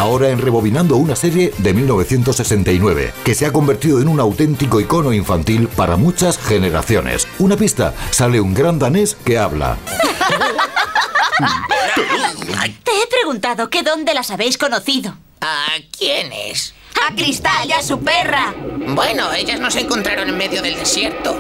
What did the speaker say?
Ahora en Rebobinando una serie de 1969, que se ha convertido en un auténtico icono infantil para muchas generaciones. Una pista, sale un gran danés que habla. Te he preguntado que dónde las habéis conocido. ¿A quiénes? ¡A Cristal y a su perra! Bueno, ellas nos encontraron en medio del desierto.